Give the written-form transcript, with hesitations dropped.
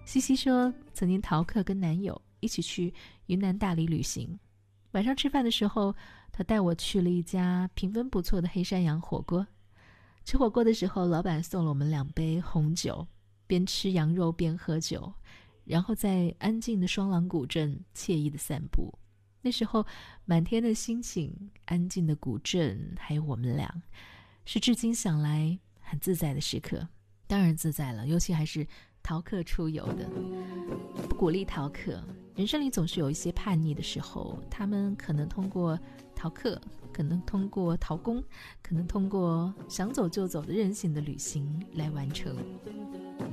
西西说，曾经逃课跟男友一起去云南大理旅行，晚上吃饭的时候，他带我去了一家评分不错的黑山羊火锅。吃火锅的时候，老板送了我们2杯红酒，边吃羊肉边喝酒，然后在安静的双廊古镇惬意的散步。那时候满天的星星，安静的古镇，还有我们俩，是至今想来很自在的时刻。当然自在了，尤其还是逃课出游的。不鼓励逃课，人生里总是有一些叛逆的时候，他们可能通过逃课，可能通过逃工，可能通过想走就走的任性的旅行来完成。